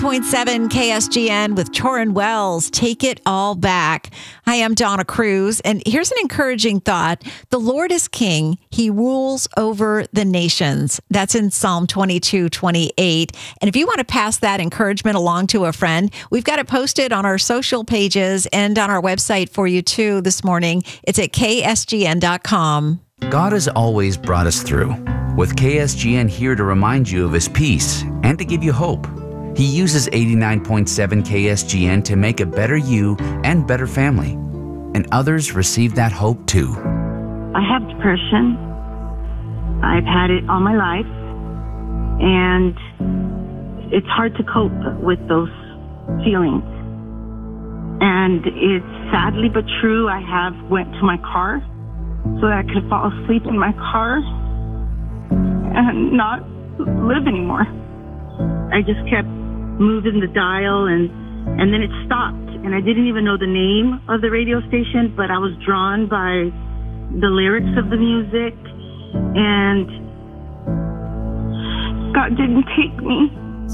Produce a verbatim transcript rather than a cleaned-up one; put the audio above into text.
point seven K S G N with Torrin Wells, Take It All Back. Hi, I'm Donna Cruz, and here's an encouraging thought. The Lord is king. He rules over the nations. That's in Psalm twenty-two twenty-eight. And if you want to pass that encouragement along to a friend, we've got it posted on our social pages and on our website for you too this morning. It's at K S G N dot com. God has always brought us through. With K S G N here to remind you of His peace and to give you hope. He uses eighty-nine point seven K S G N to make a better you and better family. And others receive that hope too. I have depression. I've had it all my life. And it's hard to cope with those feelings. And it's sadly but true, I have went to my car so that I could fall asleep in my car and not live anymore. I just kept moving the dial and and then it stopped, and I didn't even know the name of the radio station, but I was drawn by the lyrics of the music, and God didn't take me.